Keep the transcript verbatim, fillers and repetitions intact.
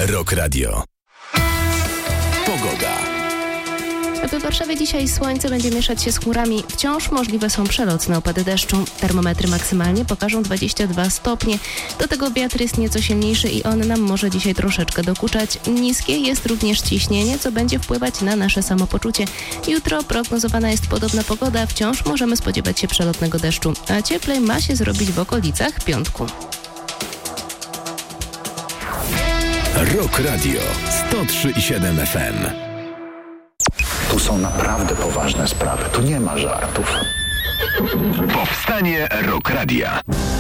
Rock Radio. Pogoda. W Warszawie dzisiaj słońce będzie mieszać się z chmurami. Wciąż możliwe są przelotne opady deszczu. Termometry maksymalnie pokażą dwadzieścia dwa stopnie. Do tego wiatr jest nieco silniejszy i on nam może dzisiaj troszeczkę dokuczać. Niskie jest również ciśnienie, co będzie wpływać na nasze samopoczucie. Jutro prognozowana jest podobna pogoda. Wciąż możemy spodziewać się przelotnego deszczu, a cieplej ma się zrobić w okolicach piątku. Rock Radio sto trzy i siedem F M. Tu są naprawdę poważne sprawy. Tu nie ma żartów. Powstanie Rock Radia.